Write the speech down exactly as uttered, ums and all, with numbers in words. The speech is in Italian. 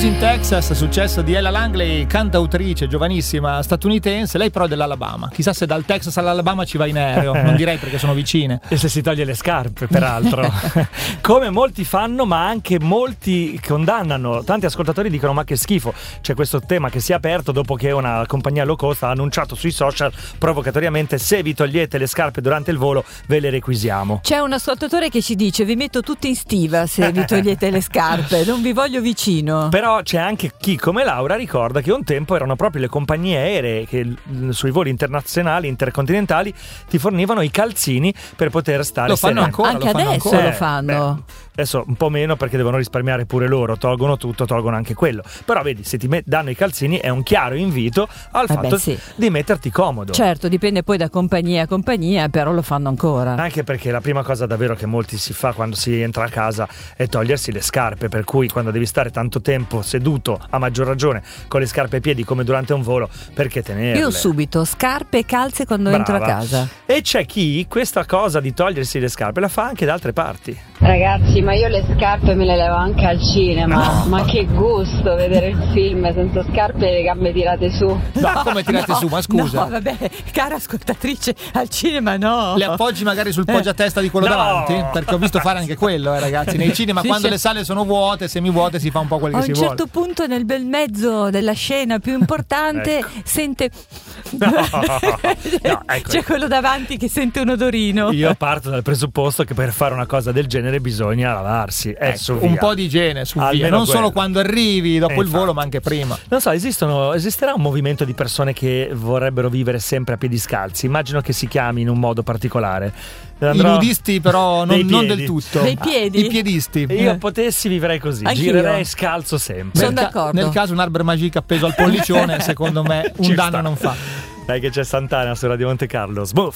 Houston, Texas, successo di Ella Langley, cantautrice giovanissima statunitense. Lei però è dell'Alabama. Chissà se dal Texas all'Alabama ci va in aereo. Non direi, perché sono vicine. E se si toglie le scarpe, peraltro. Come molti fanno, ma anche molti condannano. Tanti ascoltatori dicono: ma che schifo. C'è questo tema che si è aperto dopo che una compagnia low cost ha annunciato sui social provocatoriamente: se vi togliete le scarpe durante il volo ve le requisiamo. C'è un ascoltatore che ci dice: vi metto tutti in stiva se vi togliete le scarpe, non vi voglio vicino. Però c'è anche chi come Laura ricorda che un tempo erano proprio le compagnie aeree che sui voli internazionali, intercontinentali, ti fornivano i calzini per poter stare lo fanno sereni. ancora, anche lo fanno adesso ancora. lo fanno. Beh, adesso un po' meno, perché devono risparmiare pure loro, tolgono tutto, tolgono anche quello. Però vedi, se ti met- danno i calzini è un chiaro invito al Vabbè, fatto sì. di metterti comodo. Certo, dipende poi da compagnia a compagnia, però lo fanno ancora. Anche perché la prima cosa davvero che molti si fa quando si entra a casa è togliersi le scarpe, per cui quando devi stare tanto tempo seduto, a maggior ragione con le scarpe ai piedi come durante un volo, perché tenerle? Io subito scarpe e calze quando Brava. entro a casa. E c'è chi questa cosa di togliersi le scarpe la fa anche da altre parti. Ragazzi, ma io le scarpe me le levo anche al cinema. No. Ma che gusto vedere il film senza scarpe e le gambe tirate su. No, come tirate No, su? Ma scusa. No, vabbè, cara ascoltatrice, al cinema no. Le appoggi magari sul poggiatesta di quello No. davanti? Perché ho visto fare anche quello, eh, ragazzi. Nei cinema, Sì, quando sì. le sale sono vuote, semivuote, si fa un po' quel A che un si certo vuole. punto, nel bel mezzo della scena più importante, Ecco. sente. No, no, ecco. C'è quello davanti che sente un odorino. Io parto dal presupposto che per fare una cosa del genere bisogna lavarsi. Eh, Ecco, su, un via. po' di igiene su Almeno via, non quello. solo quando arrivi dopo Eh, il volo, infatti. ma anche prima. Non so, esistono, esisterà un movimento di persone che vorrebbero vivere sempre a piedi scalzi? Immagino che si chiami in un modo particolare. Andrò- I nudisti però non, Dei non piedi. del tutto. Dei piedi? I piedisti. Io potessi vivrei così, Anch'io. girerei scalzo sempre. Sono Nel ca- d'accordo. Nel caso un Arber Magique appeso al pollicione, secondo me un Ci danno sta. non fa. Dai che c'è Santana su Radio Monte Carlo. Smooth.